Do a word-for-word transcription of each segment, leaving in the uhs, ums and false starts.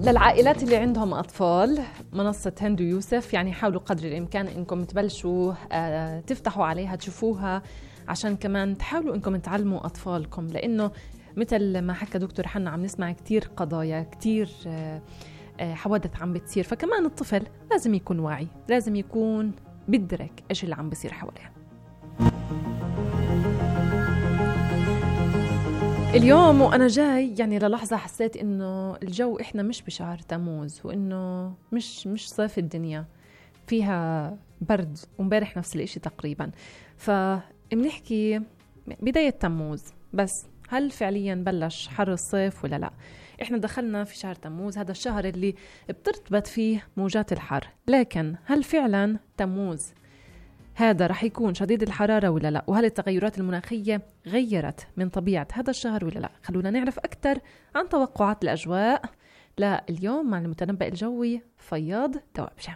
للعائلات اللي عندهم أطفال، منصة هند ويوسف يعني حاولوا قدر الإمكان إنكم تبلشوا آه تفتحوا عليها تشوفوها، عشان كمان تحاولوا إنكم تعلموا أطفالكم، لأنه مثل ما حكى دكتور حنا عم نسمع كتير قضايا، كتير آه آه حوادث عم بتصير، فكمان الطفل لازم يكون واعي، لازم يكون بدرك إيش اللي عم بيصير حواليه. اليوم وأنا جاي يعني للحظة حسيت إنه الجو إحنا مش بشهر تموز، وإنه مش مش صيف الدنيا، فيها برد، ومبارح نفس الإشي تقريبا. فبنحكي بداية تموز، بس هل فعليا بلش حر الصيف ولا لا؟ إحنا دخلنا في شهر تموز، هذا الشهر اللي بترتبط فيه موجات الحر، لكن هل فعلا تموز هذا رح يكون شديد الحرارة ولا لا؟ وهل التغيرات المناخية غيرت من طبيعة هذا الشهر ولا لا؟ خلونا نعرف أكثر عن توقعات الأجواء لليوم مع المتنبأ الجوي فياض توابشة.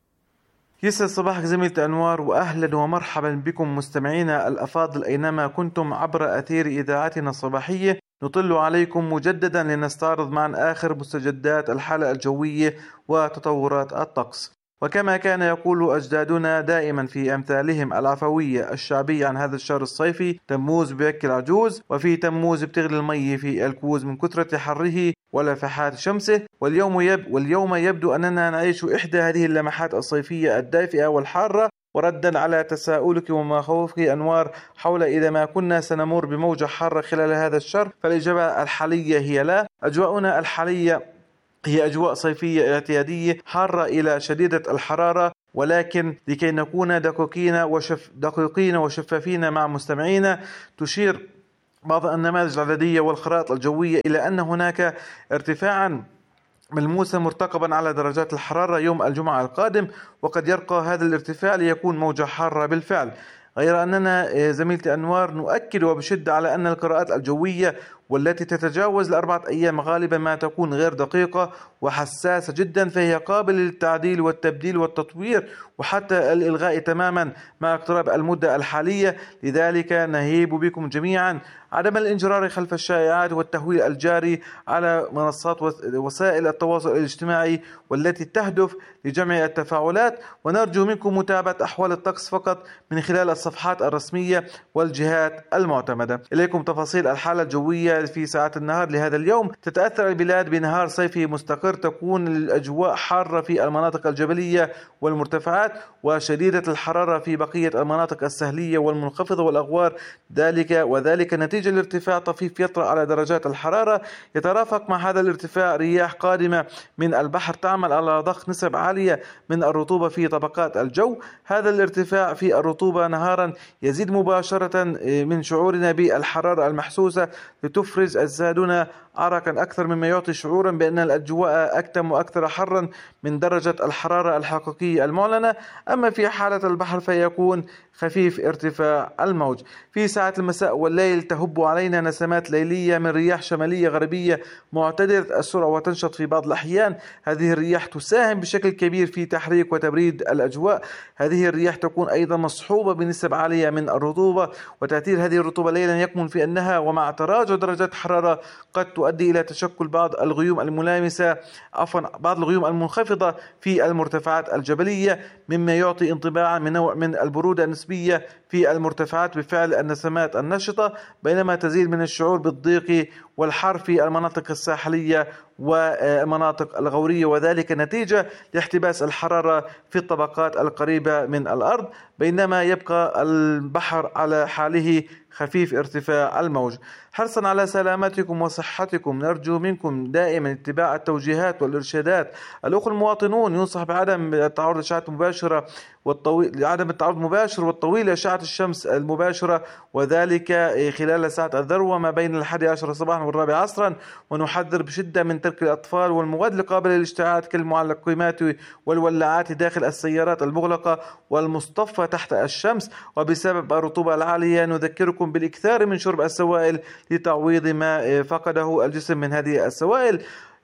يسعد صباحك زميلة أنوار، وأهلا ومرحبا بكم مستمعينا الأفاضل أينما كنتم عبر أثير إذاعتنا الصباحية. نطل عليكم مجددا لنستعرض معا آخر مستجدات الحالة الجوية وتطورات الطقس. وكما كان يقول أجدادنا دائما في أمثالهم العفوية الشعبية عن هذا الشهر الصيفي: تموز بيأكل العجوز، وفي تموز بتغلي المي في الكوز من كثرة حره ولفحات شمسه. واليوم, يب واليوم يبدو أننا نعيش إحدى هذه اللمحات الصيفية الدافئة والحارة. وردا على تساؤلك ومخاوفك أنوار حول إذا ما كنا سنمر بموجة حارة خلال هذا الشهر، فالإجابة الحالية هي لا. أجواؤنا الحالية هي أجواء صيفية اعتيادية حارة إلى شديدة الحرارة، ولكن لكي نكون دقيقين وشف دقيقين وشفافين مع مستمعينا، تشير بعض النماذج العددية والخرائط الجوية إلى أن هناك ارتفاعا ملموسا مرتقبا على درجات الحرارة يوم الجمعة القادم، وقد يرقى هذا الارتفاع ليكون موجة حارة بالفعل. غير أننا زميلتي أنوار نؤكد وبشدة على أن القراءات الجوية والتي تتجاوز لأربعة أيام غالبا ما تكون غير دقيقة وحساسة جدا، فهي قابلة للتعديل والتبديل والتطوير وحتى الإلغاء تماما مع اقتراب المدة الحالية. لذلك نهيب بكم جميعا عدم الانجرار خلف الشائعات والتهويل الجاري على منصات وسائل التواصل الاجتماعي والتي تهدف لجمع التفاعلات، ونرجو منكم متابعة أحوال الطقس فقط من خلال الصفحات الرسمية والجهات المعتمدة. إليكم تفاصيل الحالة الجوية في ساعات النهار لهذا اليوم. تتأثر البلاد بنهار صيفي مستقر، تكون الأجواء حارة في المناطق الجبلية والمرتفعات وشديدة الحرارة في بقية المناطق السهلية والمنخفضة والأغوار، ذلك وذلك نتيجة لارتفاع طفيف يطرأ على درجات الحرارة. يترافق مع هذا الارتفاع رياح قادمة من البحر تعمل على ضخ نسب عالية من الرطوبة في طبقات الجو. هذا الارتفاع في الرطوبة نهارا يزيد مباشرة من شعورنا بالحرارة المحسوسة، لتفرز أجسادنا عرقا أكثر مما يعطي شعورا بأن الأجواء أكتم وأكثر حرا من درجة الحرارة الحقيقية المعلنة. أما في حالة البحر فيكون خفيف ارتفاع الموج. في ساعة المساء والليل تهب علينا نسمات ليلية من رياح شمالية غربية معتدلة السرعة وتنشط في بعض الأحيان. هذه الرياح تساهم بشكل كبير في تحريك وتبريد الأجواء. هذه الرياح تكون أيضا مصحوبة بنسب عالية من الرطوبة، وتأثير هذه الرطوبة ليلا يكمن في أنها ومع تراجع درجات الحرارة قد تؤدي إلى تشكل بعض الغيوم الملامسة عفوا بعض الغيوم المنخفضة في المرتفعات الجبلية، مما يعطي انطباعا من نوع من البرودة النسبية في المرتفعات بفعل النسمات النشطة، بينما تزيد من الشعور بالضيق والحر في المناطق الساحلية والمناطق الغورية، وذلك نتيجة لاحتباس الحرارة في الطبقات القريبة من الأرض، بينما يبقى البحر على حاله خفيف ارتفاع الموج. حرصا على سلامتكم وصحتكم نرجو منكم دائما اتباع التوجيهات والإرشادات. الأخوة المواطنون ينصح بعدم التعرض للأشعة المباشرة والطويل عدم التعرض المباشر والطويل لأشعة الشمس المباشرة، وذلك خلال ساعة الذروة ما بين الحادي عشر صباحا والرابع عصرا. ونحذر بشدة من ترك الأطفال والمواد القابلة للاشتعال كالمعلقات والولاعات داخل السيارات المغلقة والمصطفى تحت الشمس. وبسبب الرطوبة العالية نذكركم بالإكثار من شرب السوائل لتعويض ما فقده الجسم من هذه السوائل.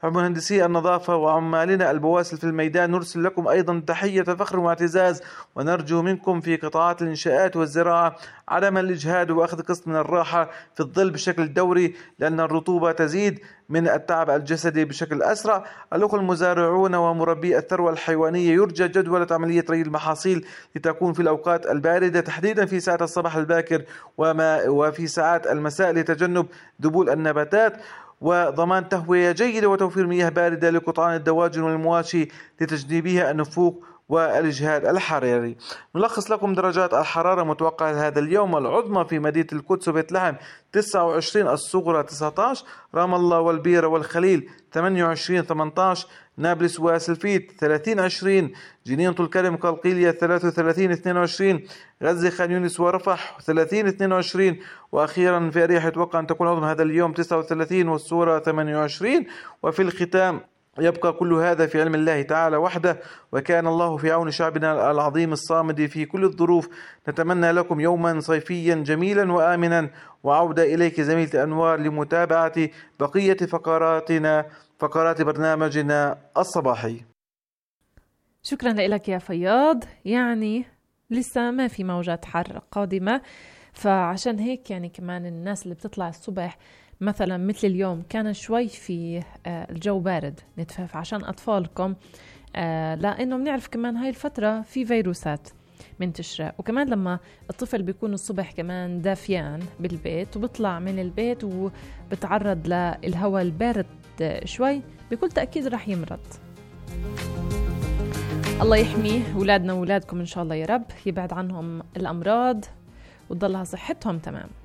ومهندسي النظافة وعمالنا البواسل في الميدان، نرسل لكم أيضا تحية فخر واعتزاز، ونرجو منكم في قطاعات الإنشاءات والزراعة عدم الإجهاد وأخذ قسط من الراحة في الظل بشكل دوري، لأن الرطوبة تزيد من التعب الجسدي بشكل أسرع. الأخوة المزارعون ومربي الثروة الحيوانية، يرجى جدولة عملية ري المحاصيل لتكون في الأوقات الباردة تحديدا في ساعة الصباح الباكر وما وفي ساعات المساء لتجنب ذبول النباتات وضمان تهوية جيدة وتوفير مياه باردة لقطعان الدواجن والمواشي لتجنيبها النفوق والإجهاد الحراري. نلخص لكم درجات الحرارة متوقعة هذا اليوم: العظمى في مدينة القدس وبيت لحم تسعة وعشرين، الصغرى تسعة عشر، رام الله والبيرة والخليل ثمانية وعشرين ثمانية عشر، نابلس وسلفيت ثلاثين عشرين، جنينة الكرم قلقيلية ثلاثة وثلاثين اثنين وعشرين، غزة خان يونس ورفح ثلاثين اثنين وعشرين، وأخيرا في أريحة يتوقع أن تكون العظمى هذا اليوم تسعة وثلاثين والصغرى ثمانية وعشرين. وفي الختام يبقى كل هذا في علم الله تعالى وحده، وكان الله في عون شعبنا العظيم الصامد في كل الظروف. نتمنى لكم يوما صيفيا جميلا وآمنا، وعودة إليك زميلة أنوار لمتابعة بقية فقراتنا فقرات برنامجنا الصباحي. شكرا لك يا فياض. يعني لسه ما في موجات حر قادمة، فعشان هيك يعني كمان الناس اللي بتطلع الصبح مثلا مثل اليوم كان شوي في الجو بارد، نتفاف عشان أطفالكم، لأنه بنعرف كمان هاي الفترة في فيروسات منتشرة، وكمان لما الطفل بيكون الصبح كمان دافيان بالبيت وبيطلع من البيت وبتعرض للهواء البارد شوي بكل تأكيد رح يمرض. الله يحمي أولادنا وأولادكم إن شاء الله يا رب، يبعد عنهم الأمراض وتضلها صحتهم تمام.